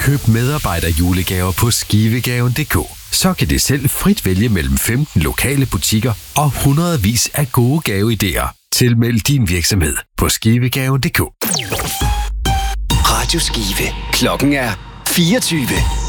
Køb medarbejderjulegaver på skivegaven.dk. Så kan det selv frit vælge mellem 15 lokale butikker og hundredvis af gode gaveidéer. Tilmeld din virksomhed på skivegaven.dk. Radio Skive. Klokken er 24.